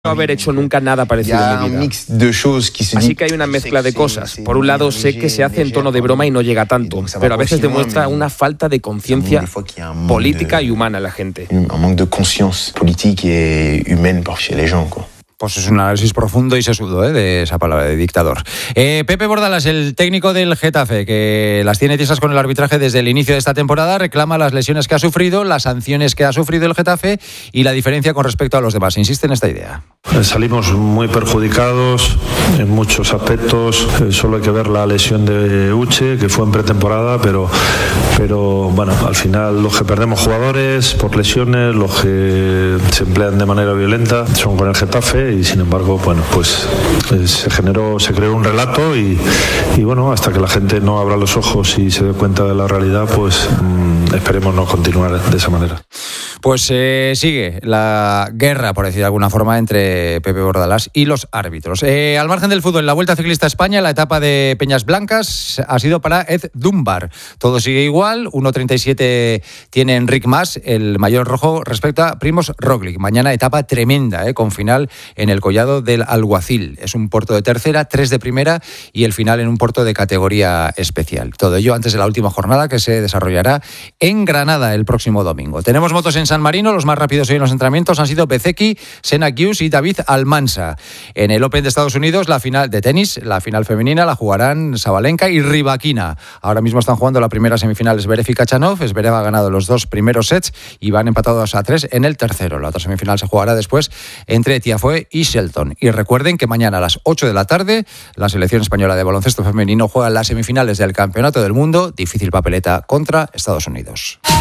no haber hecho nunca nada parecido en mi vida. Así que hay una mezcla de cosas. Por un lado, sé que se hace en tono de broma y no llega tanto, pero a veces demuestra una falta de conciencia política y humana en la gente. Un manque de conciencia política y humana chez les gens, quoi. Pues es un análisis profundo y sesudo, de esa palabra, de dictador. Pepe Bordalas, el técnico del Getafe, que las tiene tiesas con el arbitraje desde el inicio de esta temporada, reclama las lesiones que ha sufrido, las sanciones que ha sufrido el Getafe y la diferencia con respecto a los demás. Insiste en esta idea. Salimos muy perjudicados en muchos aspectos. Solo hay que ver la lesión de Uche, que fue en pretemporada, pero bueno, al final los que perdemos jugadores por lesiones, los que se emplean de manera violenta, son con el Getafe. Y sin embargo, bueno, pues se creó un relato y bueno, hasta que la gente no abra los ojos y se dé cuenta de la realidad, pues esperemos no continuar de esa manera. Pues sigue la guerra, por decir de alguna forma, entre Pepe Bordalas y los árbitros. Al margen del fútbol, en la Vuelta Ciclista a España, la etapa de Peñas Blancas ha sido para Ed Dunbar. Todo sigue igual, 1.37 tiene Enric Mas, el maillot rojo, respecto a Primož Roglic. Mañana etapa tremenda, con final en el collado del Alguacil. Es un puerto de tercera, 3 de primera y el final en un puerto de categoría especial. Todo ello antes de la última jornada que se desarrollará en Granada el próximo domingo. Tenemos motos en San Marino. Los más rápidos hoy en los entrenamientos han sido Bezzecchi, Senna Hughes y David Almansa. En el Open de Estados Unidos, la final de tenis, la final femenina, la jugarán Sabalenka y Rybakina. Ahora mismo están jugando la primera semifinal Zverev y Khachanov. Zverev ha ganado los 2 primeros sets y van empatados a 3 en el tercero. La otra semifinal se jugará después entre Tiafoe y Shelton. Y recuerden que mañana a las 8 de la tarde la selección española de baloncesto femenino juega las semifinales del Campeonato del Mundo. Difícil papeleta contra Estados Unidos.